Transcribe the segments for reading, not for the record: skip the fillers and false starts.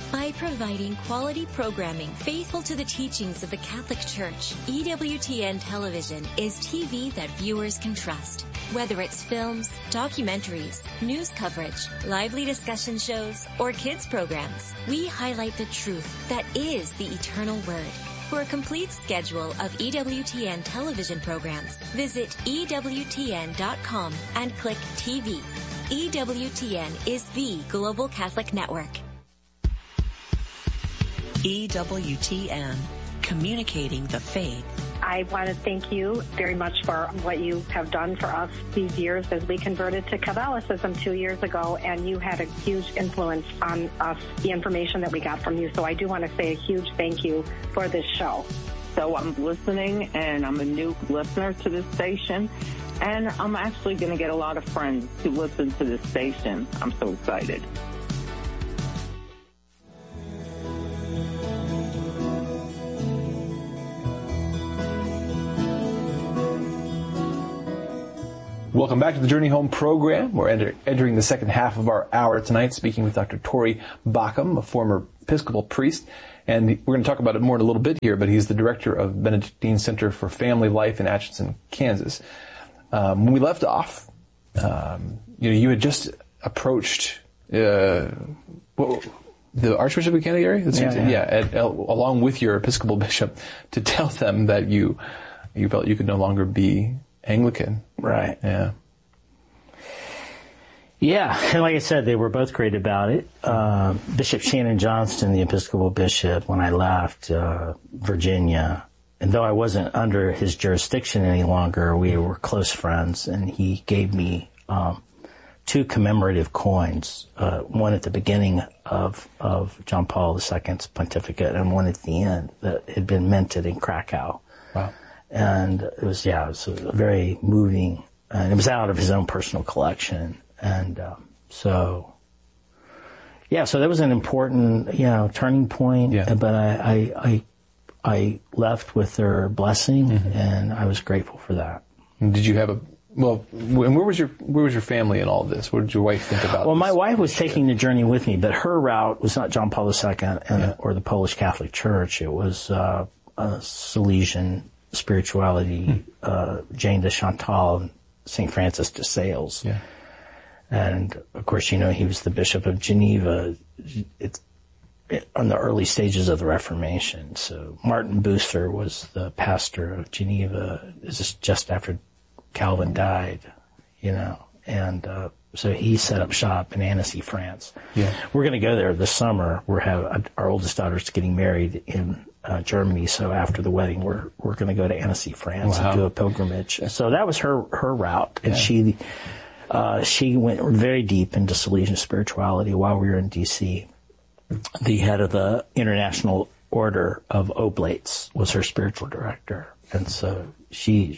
By providing quality programming faithful to the teachings of the Catholic Church, EWTN Television is TV that viewers can trust. Whether it's films, documentaries, news coverage, lively discussion shows, or kids programs, we highlight the truth that is the eternal Word. For a complete schedule of EWTN television programs, visit EWTN.com and click TV. EWTN is the Global Catholic Network. EWTN, communicating the faith. I want to thank you very much for what you have done for us these years as we converted to Catholicism 2 years ago, and you had a huge influence on us, the information that we got from you. So I do want to say a huge thank you for this show. So I'm listening, and I'm a new listener to this station, and I'm actually going to get a lot of friends to listen to this station. I'm so excited. Welcome back to the Journey Home program. We're entering the second half of our hour tonight, speaking with Dr. Tori Bauckham, a former Episcopal priest. And we're going to talk about it more in a little bit here, but he's the director of Benedictine Center for Family Life in Atchison, Kansas. When we left off, you had just approached the Archbishop of Canterbury? Along with your Episcopal bishop, to tell them that you felt you could no longer be Anglican. Right. Yeah. Yeah, and like I said, they were both great about it. Bishop Shannon Johnston, the Episcopal bishop, when I left Virginia, and though I wasn't under his jurisdiction any longer, we were close friends, and he gave me 2 commemorative coins, one at the beginning of John Paul II's pontificate and one at the end that had been minted in Krakow. Wow. And it was a very moving, and it was out of his own personal collection. And so that was an important, turning point. Yeah. But I left with their blessing, and I was grateful for that. And did you have and where was your family in all this? What did your wife think about? Well, my wife was taking the journey with me, but her route was not John Paul II or the Polish Catholic Church. It was Salesian spirituality, Jane de Chantal and St. Francis de Sales. Yeah. And of course, he was the Bishop of Geneva on the early stages of the Reformation. So Martin Bucer was the pastor of Geneva. This is just after Calvin died, and so he set up shop in Annecy, France. Yeah. We're going to go there this summer. Our oldest daughter's getting married in Germany, so after the wedding, we're going to go to Annecy, France, and do a pilgrimage. So that was her route, and she went very deep into Salesian spirituality while we were in D.C. The head of the International Order of Oblates was her spiritual director, and so she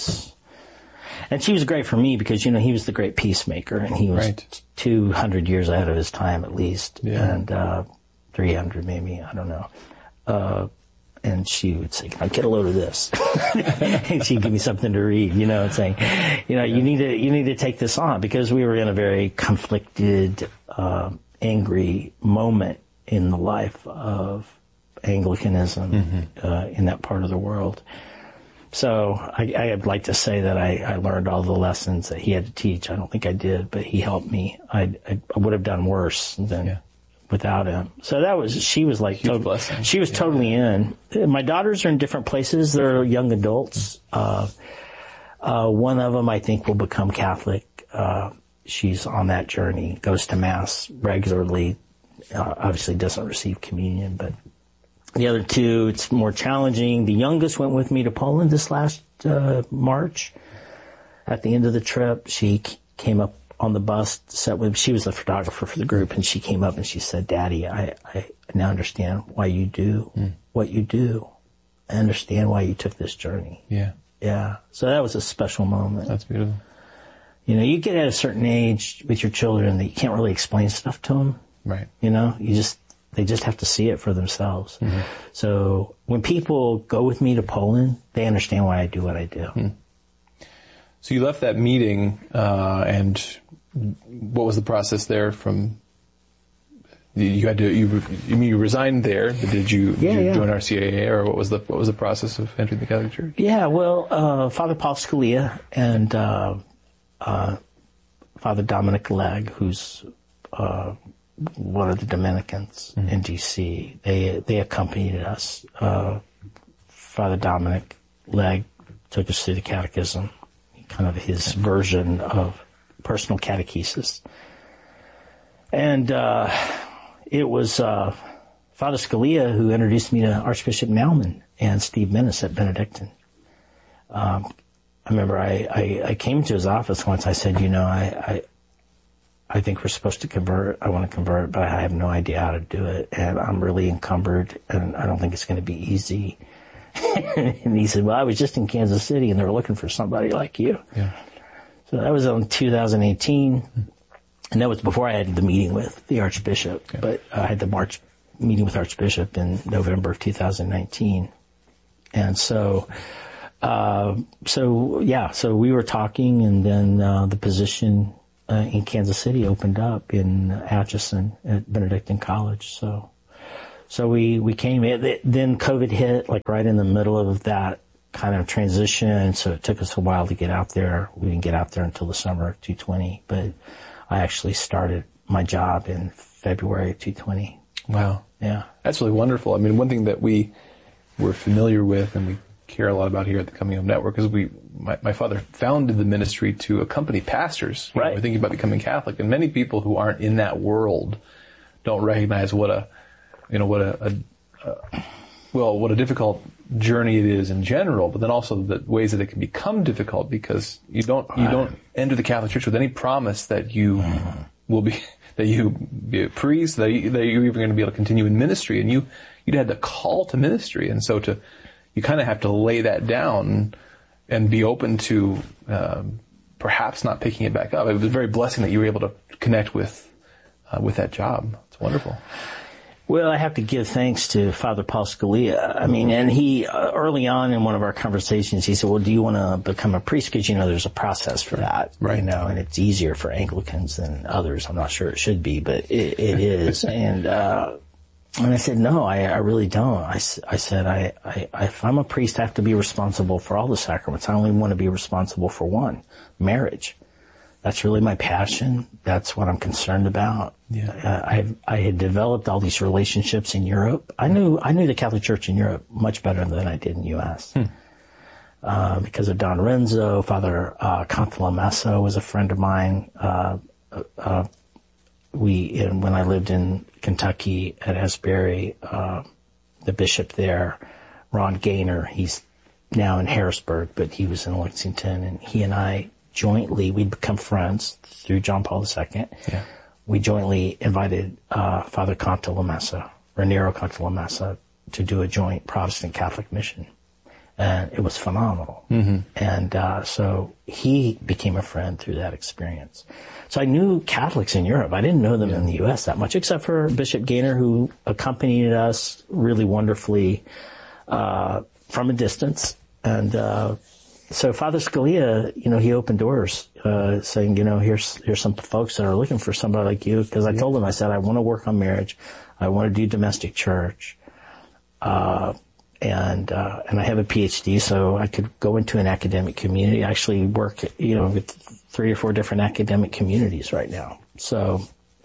was great for me because, he was the great peacemaker, and he was 200 years ahead of his time at least, and 300 maybe, I don't know. And she would say, get a load of this. And she'd give me something to read, and saying, you need to take this on, because we were in a very conflicted, angry moment in the life of Anglicanism in that part of the world. So I'd like to say that I learned all the lessons that he had to teach. I don't think I did, but he helped me. I would have done worse than without him. So she was like, she was totally in. My daughters are in different places. They're young adults. One of them I think will become Catholic. She's on that journey, goes to Mass regularly, obviously doesn't receive communion, but the other 2, it's more challenging. The youngest went with me to Poland this last March. At the end of the trip, she came up on the bus, she was the photographer for the group, and she came up and she said, Daddy, I now understand why you do what you do. I understand why you took this journey. Yeah. Yeah. So that was a special moment. That's beautiful. You get at a certain age with your children that you can't really explain stuff to them. Right. They just have to see it for themselves. Mm-hmm. So when people go with me to Poland, they understand why I do what I do. Mm. So you left that meeting, and what was the process there from You resigned there, but did you join RCIA, or what was the process of entering the Catholic Church? Yeah, well, Father Paul Scalia and Father Dominic Legge, who's one of the Dominicans in D.C., they accompanied us. Father Dominic Legge took us through the catechism, kind of his version of personal catechesis. And it was Father Scalia who introduced me to Archbishop Naumann and Steve Minnis at Benedictine. I remember I came to his office once. I said, I think we're supposed to convert. I want to convert, but I have no idea how to do it. And I'm really encumbered, and I don't think it's going to be easy. And he said, well, I was just in Kansas City, and they were looking for somebody like you. Yeah. So that was in 2018. And that was before I had the meeting with the Archbishop. Okay. But I had the March meeting with Archbishop in November of 2019. And so we were talking, and then the position in Kansas City opened up in Atchison at Benedictine College. So we came in. Then COVID hit, like right in the middle of that kind of transition. So it took us a while to get out there. We didn't get out there until the summer of 2020, but I actually started my job in February of 2020. Wow. Yeah. That's really wonderful. I mean, one thing that we're familiar with and we care a lot about here at the Coming Home Network is my father founded the ministry to accompany pastors who are thinking about becoming Catholic. And many people who aren't in that world don't recognize what a difficult journey it is in general, but then also the ways that it can become difficult because you don't enter the Catholic Church with any promise that you will be a priest, that you're even going to be able to continue in ministry, and you'd had the call to ministry, and so you kind of have to lay that down and be open to perhaps not picking it back up. It was a very blessing that you were able to connect with that job. It's wonderful. Well, I have to give thanks to Father Paul Scalia. I mean, and he, early on in one of our conversations, he said, well, do you want to become a priest? Because, there's a process for that, right? And it's easier for Anglicans than others. I'm not sure it should be, but it is. And I said, no, I really don't. I said, if I'm a priest, I have to be responsible for all the sacraments. I only want to be responsible for one, marriage. That's really my passion. That's what I'm concerned about. Yeah. I had developed all these relationships in Europe. I knew the Catholic Church in Europe much better than I did in the U.S. Because of Don Renzo, Father Cantalamessa was a friend of mine. When I lived in Kentucky at Asbury, the bishop there, Ron Gaynor, he's now in Harrisburg, but he was in Lexington, and he and I jointly, we'd become friends through John Paul II. Yeah. We jointly invited Father Cantalamessa, Raniero Cantalamessa, to do a joint Protestant Catholic mission. And it was phenomenal. Mm-hmm. And so he became a friend through that experience. So I knew Catholics in Europe. I didn't know them in the U.S. that much, except for Bishop Gaynor, who accompanied us really wonderfully from a distance. And so Father Scalia, he opened doors, saying, here's some folks that are looking for somebody like you. Because I told him, I said, I want to work on marriage. I want to do domestic church. And I have a PhD, so I could go into an academic community. I actually work, with 3 or 4 different academic communities right now. So,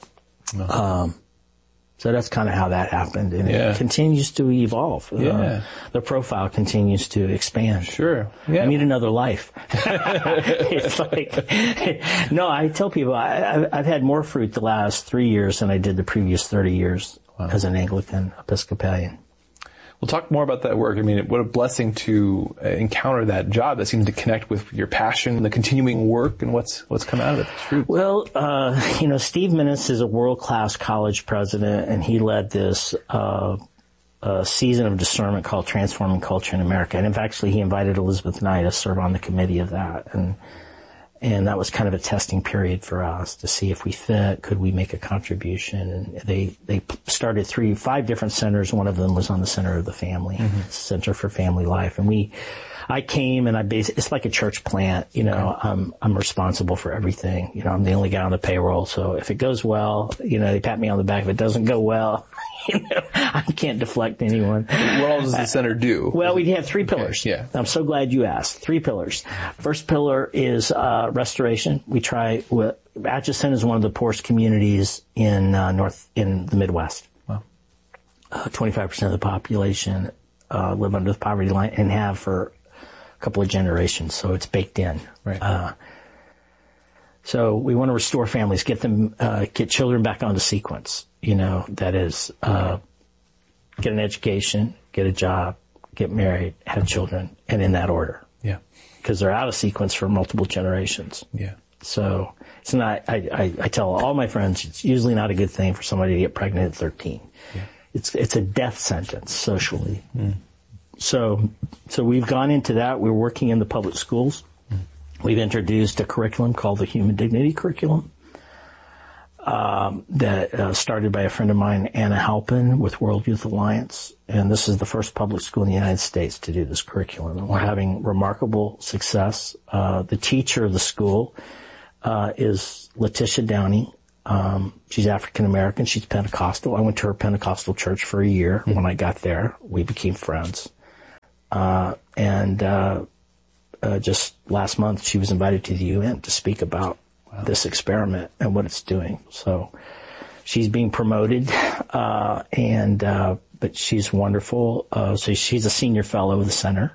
so that's kind of how that happened, and it continues to evolve. The profile continues to expand. Sure. Yeah. I need another life. It's like, no, I tell people I've had more fruit the last 3 years than I did the previous 30 years as an Anglican Episcopalian. We'll talk more about that work. I mean, what a blessing to encounter that job that seemed to connect with your passion, the continuing work, and what's come out of it. It's true. Well, Steve Minnis is a world-class college president, and he led this season of discernment called Transforming Culture in America. And in fact, he invited Elizabeth and I to serve on the committee of that. And that was kind of a testing period for us to see if we fit, could we make a contribution. And they started 5 different centers. One of them was on the Center of the Family, Center for Family Life. And I came and it's like a church plant, you know, okay. I'm responsible for everything. You know, I'm the only guy on the payroll. So if it goes well, you know, they pat me on the back. If it doesn't go well, you know, I can't deflect anyone. What all does the center do? Well, we have 3 pillars. Okay. Yeah. I'm so glad you asked. 3 pillars. First pillar is, restoration. Atchison is one of the poorest communities in the Midwest. Wow. 25% of the population, live under the poverty line and have for a couple of generations, so it's baked in. Right. So we want to restore families, get children back onto sequence. You know, that is, get an education, get a job, get married, have children, and in that order. Yeah. Because they're out of sequence for multiple generations. Yeah. So it's not. I tell all my friends it's usually not a good thing for somebody to get pregnant at 13. Yeah. It's a death sentence socially. Mm. So we've gone into that. We're working in the public schools. We've introduced a curriculum called the Human Dignity Curriculum that started by a friend of mine, Anna Halpin, with World Youth Alliance. And this is the first public school in the United States to do this curriculum. And we're having remarkable success. The teacher of the school is Letitia Downey. She's African American. She's Pentecostal. I went to her Pentecostal church for a year. When I got there, we became friends. Just last month, she was invited to the UN to speak about this experiment and what it's doing. So she's being promoted, but she's wonderful. So she's a senior fellow of the center.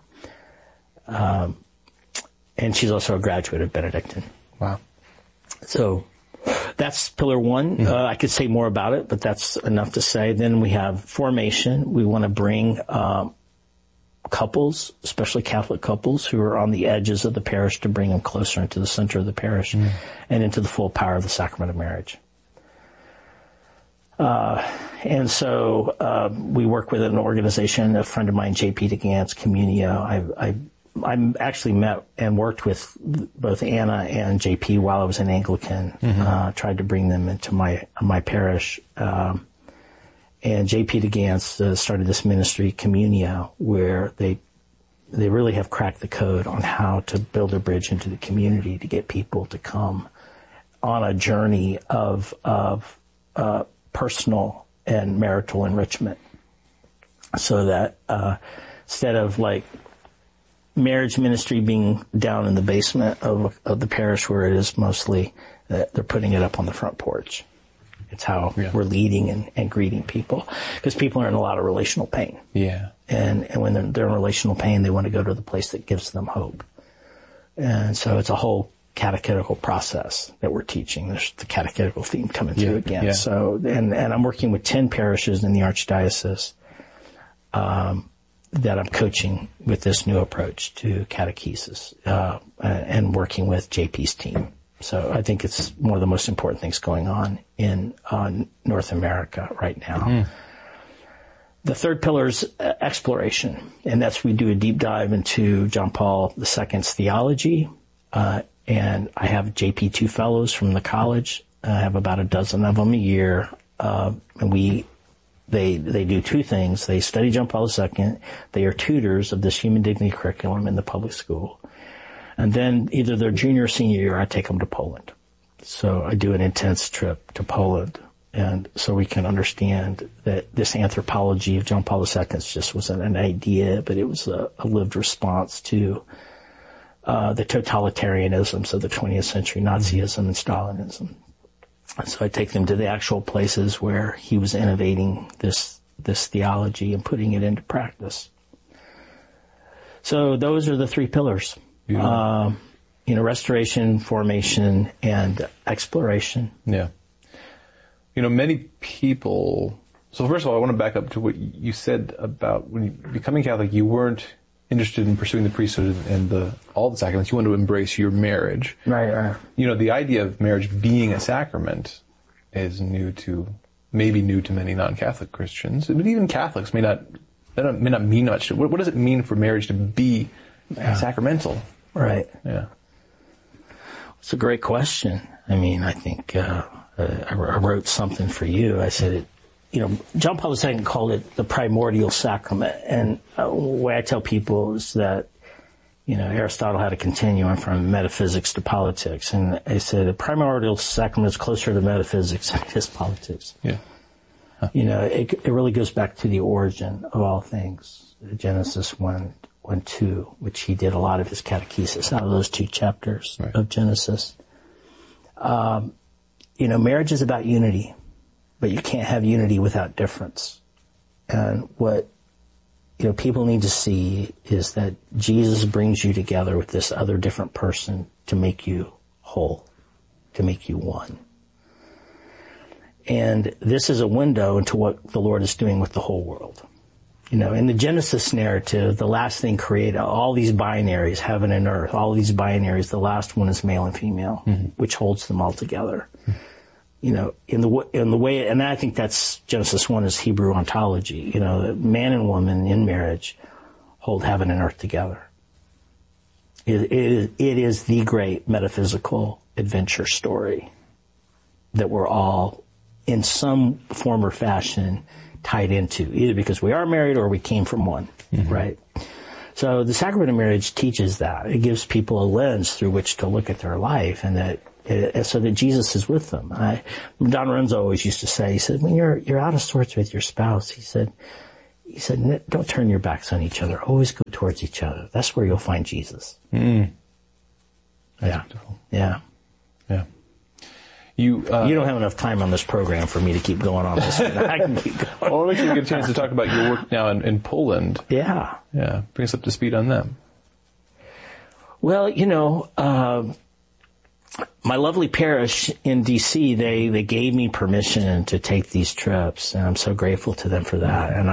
And she's also a graduate of Benedictine. Wow. So that's pillar 1. I could say more about it, but that's enough to say. Then we have formation. We want to bring, couples, especially Catholic couples who are on the edges of the parish, to bring them closer into the center of the parish and into the full power of the sacrament of marriage. And so we work with an organization, a friend of mine, J.P. DeGance, Communio. I actually met and worked with both Anna and J.P. while I was an Anglican, tried to bring them into my parish. And J.P. DeGance started this ministry, Communio, where they really have cracked the code on how to build a bridge into the community to get people to come on a journey of personal and marital enrichment, so that instead of like marriage ministry being down in the basement of the parish where it is mostly, they're putting it up on the front porch. It's how we're leading and greeting people, because people are in a lot of relational pain. Yeah. And when they're in relational pain, they want to go to the place that gives them hope. And so it's a whole catechetical process that we're teaching. There's the catechetical theme coming through again. Yeah. So, and I'm working with 10 parishes in the Archdiocese, that I'm coaching with this new approach to catechesis, and working with JP's team. So I think it's one of the most important things going on in North America right now. The third pillar is exploration, and that's we do a deep dive into John Paul II's theology, and I have JP2 fellows from the college. I have about a dozen of them a year, and they do 2 things. They study John Paul II. They are tutors of this Human Dignity curriculum in the public school. And then either their junior or senior year, I take them to Poland. So I do an intense trip to Poland. And so we can understand that this anthropology of John Paul II just wasn't an idea, but it was a lived response to the totalitarianisms of the 20th century, Nazism and Stalinism. And so I take them to the actual places where he was innovating this theology and putting it into practice. So those are the 3 pillars. Restoration, formation, and exploration. Yeah. Many people. So first of all, I want to back up to what you said about when you becoming Catholic, you weren't interested in pursuing the priesthood and all the sacraments. You wanted to embrace your marriage. Right. The idea of marriage being a sacrament is new to many non-Catholic Christians, but even Catholics may not mean much. What does it mean for marriage to be sacramental? Right. Yeah. It's a great question. I mean, I think I wrote something for you. I said, John Paul II called it the primordial sacrament. And the way I tell people is that, Aristotle had a continuum from metaphysics to politics. And I said the primordial sacrament is closer to metaphysics than it is politics. Yeah. Huh. It really goes back to the origin of all things. Genesis 1:2, which he did a lot of his catechesis out of those 2 chapters of Genesis. Marriage is about unity, but you can't have unity without difference. And what people need to see is that Jesus brings you together with this other different person to make you whole, to make you one. And this is a window into what the Lord is doing with the whole world. In the Genesis narrative, the last thing created, all these binaries, heaven and earth, all these binaries, the last one is male and female, which holds them all together. In the way, and I think that's Genesis 1 is Hebrew ontology. Man and woman in marriage hold heaven and earth together. It is the great metaphysical adventure story that we're all, in some form or fashion, tied into, either because we are married or we came from one, right? So the sacrament of marriage teaches that. It gives people a lens through which to look at their life, and so that Jesus is with them. Don Renzo always used to say, he said, when you're out of sorts with your spouse, he said, don't turn your backs on each other. Always go towards each other. That's where you'll find Jesus. That's beautiful. Yeah. Yeah. You don't have enough time on this program for me to keep going on this one. I can keep going. Well, we can get a chance to talk about your work now in Poland. Yeah. Yeah. Bring us up to speed on them. Well, my lovely parish in D.C., they gave me permission to take these trips, and I'm so grateful to them for that. And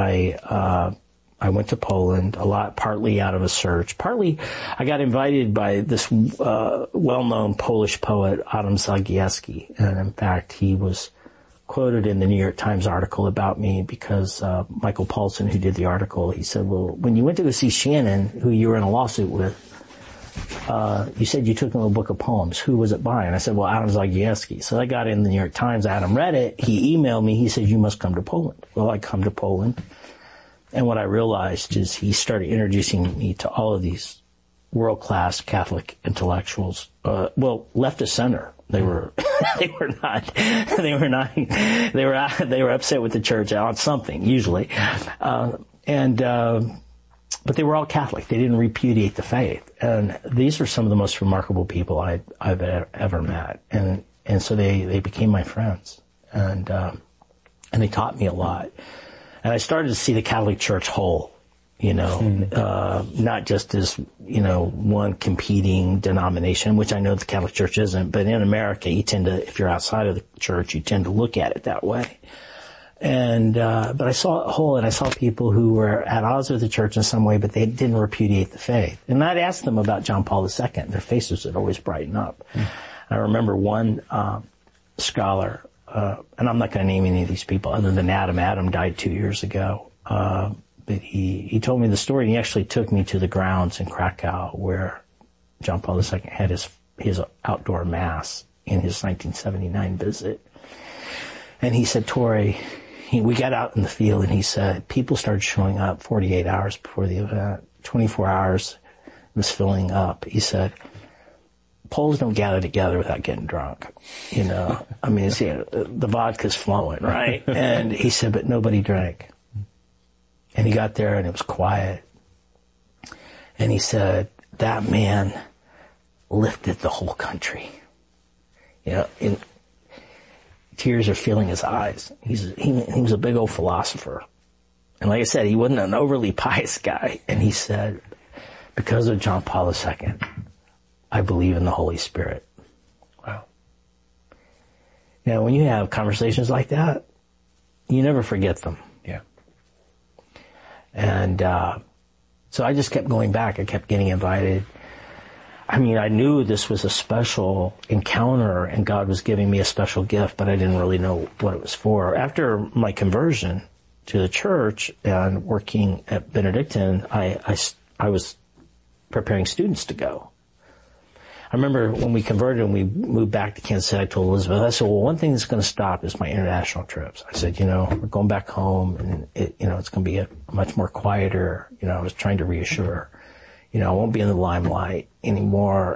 I went to Poland a lot, partly out of a search. Partly, I got invited by this well-known Polish poet, Adam Zagajewski. And in fact, he was quoted in the New York Times article about me because Michael Paulson, who did the article, he said, well, when you went to go see Shannon, who you were in a lawsuit with, you said you took him a book of poems. Who was it by? And I said, well, Adam Zagajewski. So I got in the New York Times. Adam read it. He emailed me. He said, you must come to Poland. Well, I come to Poland. And what I realized is he started introducing me to all of these world-class Catholic intellectuals. Left of center. They were upset with the church on something, usually. But they were all Catholic. They didn't repudiate the faith. And these are some of the most remarkable people I've ever met. And so they became my friends. And they taught me a lot. And I started to see the Catholic Church whole, not just as, one competing denomination, which I know the Catholic Church isn't, but in America, you tend to, if you're outside of the church, you tend to look at it that way. And, but I saw it whole, and I saw people who were at odds with the church in some way, but they didn't repudiate the faith. And I'd ask them about John Paul II. Their faces would always brighten up. I remember one, scholar, and I'm not going to name any of these people other than Adam. Adam died 2 years ago. But he told me the story, and he actually took me to the grounds in Krakow where John Paul II had his outdoor mass in his 1979 visit. And he said, Torrey, we got out in the field, and he said, people started showing up 48 hours before the event. 24 hours was filling up. He said, Poles don't gather together without getting drunk. I mean, the vodka's flowing, right? And he said, but nobody drank. And he got there, and it was quiet. And he said, that man lifted the whole country. Tears are filling his eyes. He was a big old philosopher. And like I said, he wasn't an overly pious guy. And he said, because of John Paul II, I believe in the Holy Spirit. Wow. When you have conversations like that, you never forget them. Yeah. And so I just kept going back. I kept getting invited. I mean, I knew this was a special encounter and God was giving me a special gift, but I didn't really know what it was for. After my conversion to the church and working at Benedictine, I was preparing students to go. I remember when we converted and we moved back to Kansas City, I told Elizabeth, I said, well, one thing that's going to stop is my international trips. I said, we're going back home and it's going to be a much more quieter, I was trying to reassure her. I won't be in the limelight anymore.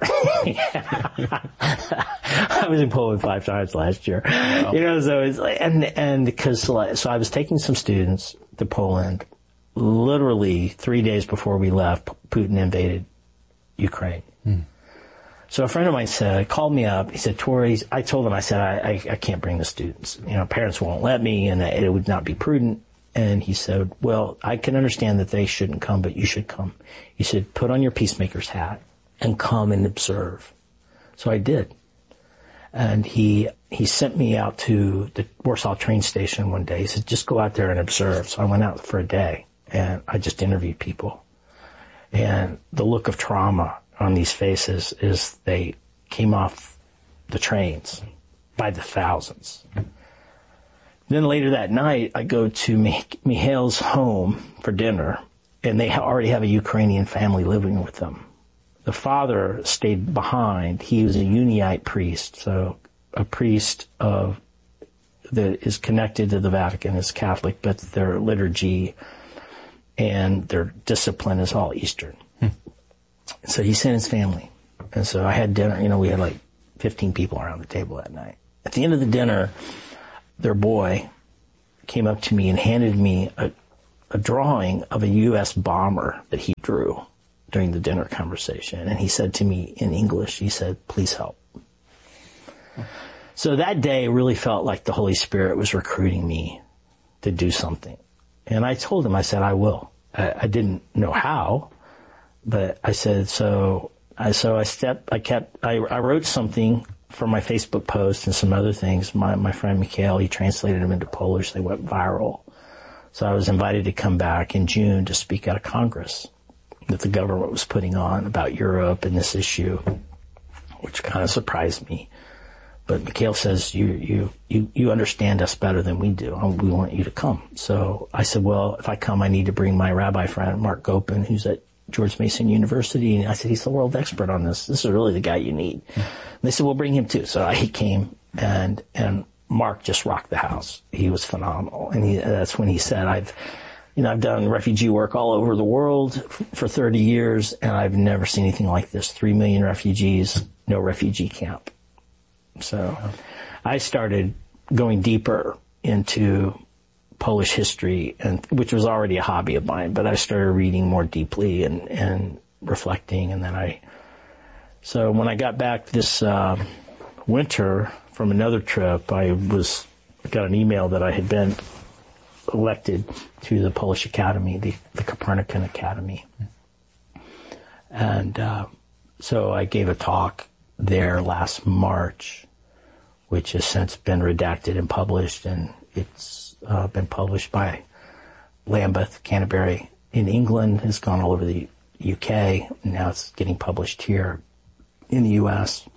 I was in Poland 5 times last year. Wow. So it's like, and because, so I was taking some students to Poland literally 3 days before we left, Putin invaded Ukraine. So a friend of mine called me up. He said, Tori, I told him, I said, I can't bring the students. Parents won't let me and it would not be prudent. And he said, well, I can understand that they shouldn't come, but you should come. He said, put on your peacemaker's hat and come and observe. So I did. And he sent me out to the Warsaw train station one day. He said, just go out there and observe. So I went out for a day and I just interviewed people. And the look of trauma on these faces is they came off the trains by the thousands. Then later that night, I go to Mikhail's home for dinner, and they already have a Ukrainian family living with them. The father stayed behind. He was a Unite priest, so a priest that is connected to the Vatican, is Catholic, but their liturgy and their discipline is all Eastern. So he sent his family. And so I had dinner. We had like 15 people around the table that night. At the end of the dinner, their boy came up to me and handed me a drawing of a U.S. bomber that he drew during the dinner conversation. And he said to me in English, he said, please help. So that day really felt like the Holy Spirit was recruiting me to do something. And I told him, I said, I will. I didn't know how, but I said, I wrote something for my Facebook post and some other things. My friend Mikhail, he translated them into Polish. They went viral. So I was invited to come back in June to speak at a Congress that the government was putting on about Europe and this issue, which kind of surprised me. But Mikhail says, you understand us better than we do. We want you to come. So I said, well, if I come, I need to bring my rabbi friend, Mark Gopin, who's at George Mason University. And I said, he's the world expert on this. This is really the guy you need. And they said, we'll bring him too. So he came and Mark just rocked the house. He was phenomenal. And that's when he said, I've done refugee work all over the world for 30 years and I've never seen anything like this. 3 million refugees, no refugee camp. So I started going deeper into Polish history, which was already a hobby of mine, but I started reading more deeply and reflecting. And then so when I got back this winter from another trip, I got an email that I had been elected to the Polish Academy, the Copernican Academy. And so I gave a talk there last March, which has since been redacted and published, and it's been published by Lambeth, Canterbury in England. It's gone all over the UK, and now it's getting published here in the US.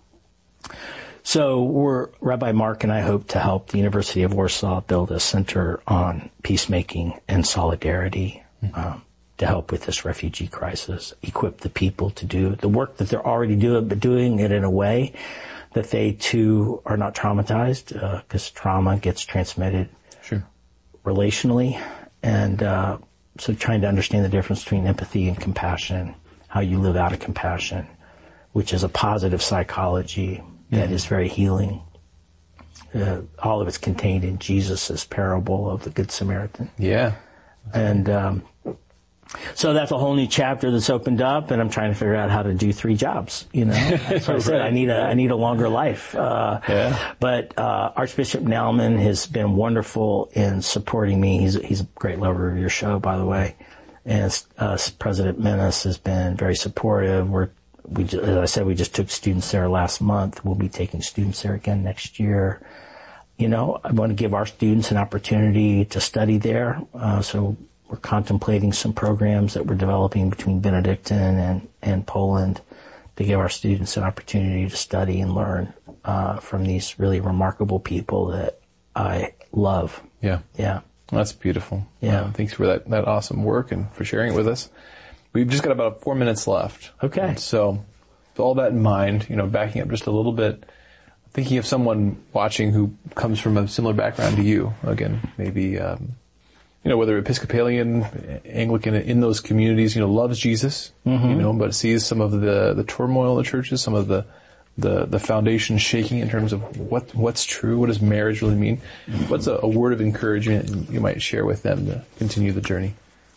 So Rabbi Mark and I hope to help the University of Warsaw build a center on peacemaking and solidarity to help with this refugee crisis, equip the people to do the work that they're already doing, but doing it in a way that they too are not traumatized, because trauma gets transmitted relationally. And so trying to understand the difference between empathy and compassion, how you live out of compassion, which is a positive psychology that is very healing. All of it's contained in Jesus' parable of the Good Samaritan. Yeah. And so that's a whole new chapter that's opened up, and I'm trying to figure out how to do 3 jobs, So I said, I need a longer life. But Archbishop Naumann has been wonderful in supporting me. He's a great lover of your show, by the way. And President Menace has been very supportive. As I said, we just took students there last month. We'll be taking students there again next year. I want to give our students an opportunity to study there. So we're contemplating some programs that we're developing between Benedictine and Poland to give our students an opportunity to study and learn from these really remarkable people that I love. Yeah. Yeah. Well, that's beautiful. Yeah. Thanks for that awesome work and for sharing it with us. We've just got about 4 minutes left. Okay. So with all that in mind, backing up just a little bit, thinking of someone watching who comes from a similar background to you, again, maybe, whether Episcopalian, Anglican, in those communities, loves Jesus, but sees some of the turmoil in the churches, some of the foundation shaking in terms of what's true, what does marriage really mean? What's a word of encouragement you might share with them to continue the journey?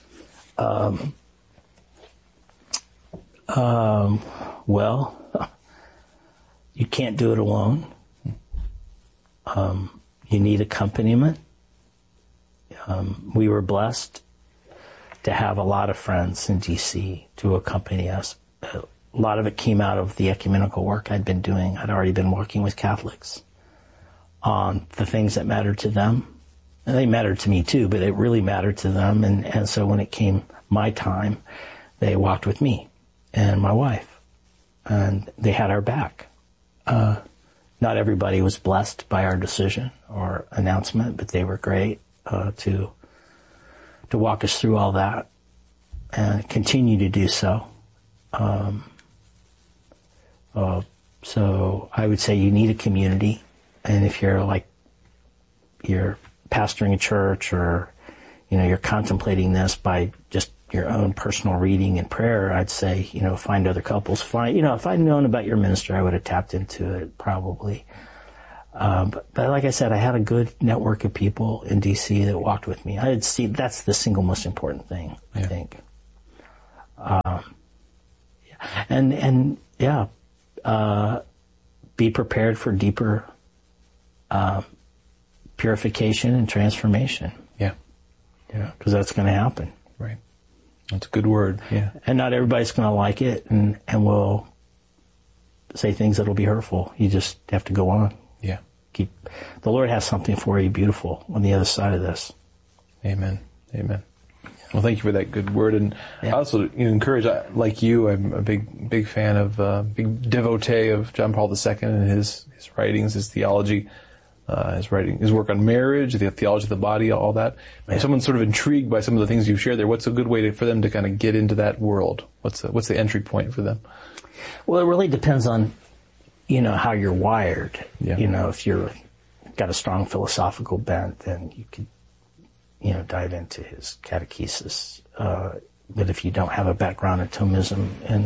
Well, you can't do it alone. You need accompaniment. We were blessed to have a lot of friends in D.C. to accompany us. A lot of it came out of the ecumenical work I'd been doing. I'd already been working with Catholics on the things that mattered to them. And they mattered to me too, but it really mattered to them. And so when it came my time, they walked with me and my wife. And they had our back. Not everybody was blessed by our decision or announcement, but they were great to walk us through all that and continue to do so. So I would say you need a community, and if you're pastoring a church or you're contemplating this by just your own personal reading and prayer, I'd say find other couples. If I'd known about your ministry, I would have tapped into it probably. But like I said, I had a good network of people in DC that walked with me. That's the single most important thing, I think. Be prepared for deeper purification and transformation. Yeah, because that's going to happen. Right. That's a good word. Yeah. And not everybody's going to like it, and will say things that'll be hurtful. You just have to go on. Yeah. The Lord has something for you beautiful on the other side of this. Amen. Well, thank you for that good word. And I also encourage, like you, I'm a big fan of, big devotee of John Paul II and his writings, his theology, his work on marriage, the theology of the body, all that. If someone's sort of intrigued by some of the things you've shared there, what's a good way for them to kind of get into that world? What's the entry point for them? Well, it really depends on, how you're wired. Yeah. If you're got a strong philosophical bent, then you could, dive into his catechesis. But if you don't have a background in Thomism and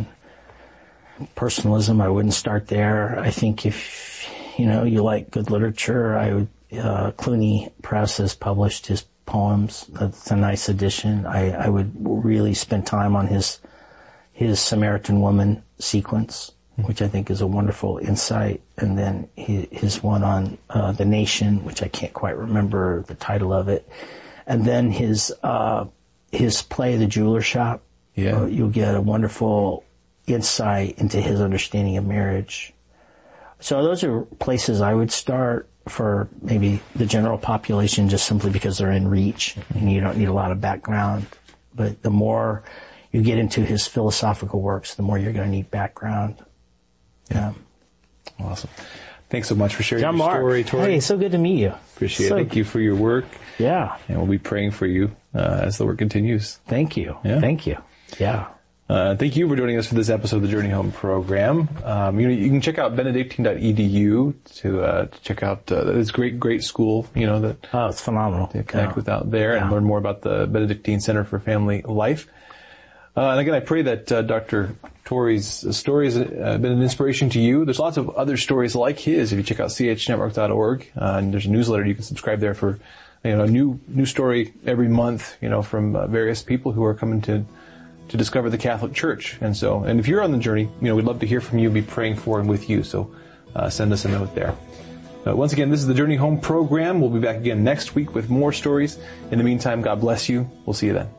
personalism, I wouldn't start there. I think if, you like good literature, Clooney Press has published his poems. That's a nice edition. I would really spend time on his Samaritan Woman sequence, which I think is a wonderful insight. And then his one on the nation, which I can't quite remember the title of it. And then his play, The Jeweler Shop. Yeah. You'll get a wonderful insight into his understanding of marriage. So those are places I would start for maybe the general population, just simply because they're in reach and you don't need a lot of background. But the more you get into his philosophical works, the more you're going to need background. Yeah. Awesome. Thanks so much for sharing your story, Tori. Hey, so good to meet you. Appreciate it. Thank you for your work. Yeah. And we'll be praying for you as the work continues. Thank you. Yeah. Thank you. Yeah. Thank you for joining us for this episode of the Journey Home program. You can check out benedictine.edu to check out this great school, that it's phenomenal. To connect with out there and learn more about the Benedictine Center for Family Life. And again, I pray that Dr. Tori's story has been an inspiration to you. There's lots of other stories like his if you check out chnetwork.org. And there's a newsletter you can subscribe there for a new story every month, from various people who are coming to discover the Catholic Church. And if you're on the journey, we'd love to hear from you, be praying for and with you. So send us a note there. Once again, this is the Journey Home program. We'll be back again next week with more stories. In the meantime, God bless you. We'll see you then.